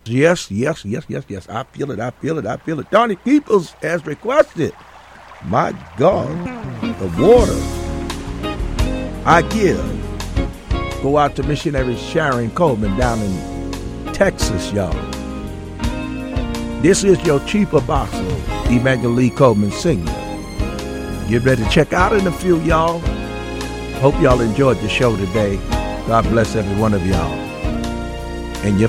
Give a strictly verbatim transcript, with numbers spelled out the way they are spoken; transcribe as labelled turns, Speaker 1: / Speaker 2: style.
Speaker 1: Yes, yes, yes, yes, yes. I feel it. I feel it. I feel it. Donnie Peoples has requested. My God, the water I give go out to missionary Sharon Coleman down in Texas, y'all. This is your chief apostle, Emmanuel Lee Coleman Senior Get ready to check out in a few, y'all. Hope y'all enjoyed the show today. God bless every one of y'all and your